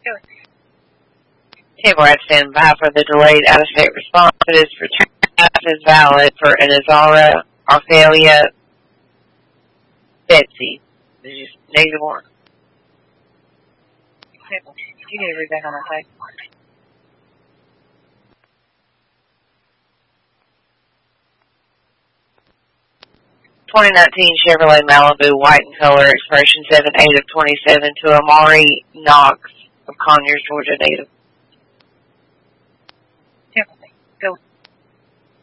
Table at standby for the delayed out-of-state response. It is returned as valid for an Azara Ophelia Betsy. Negative one. You need to read back on that side. 2019 Chevrolet Malibu, white in color, expiration 7/8 of 27 to Amari Knox of Conyers, Georgia, native.